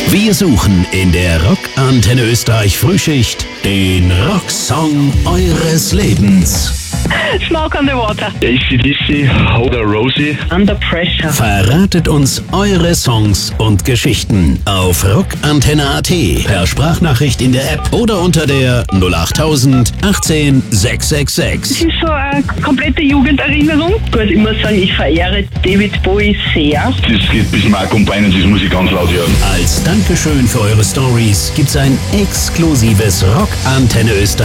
Wir suchen in der Rock Antenne Österreich Frühschicht den Rocksong eures Lebens. Smoke on the Water. AC/DC, Hold Rosie. Under Pressure. Verratet uns eure Songs und Geschichten auf rockantenne.at, per Sprachnachricht in der App oder unter der 08000 18 666. Das ist so eine komplette Jugenderinnerung. Ich würde immer sagen, ich verehre David Bowie sehr. Das geht bis Mark und Bein und das muss ich ganz laut hören. Als Dankeschön für eure Stories gibt's ein exklusives Rock Antenne Österreich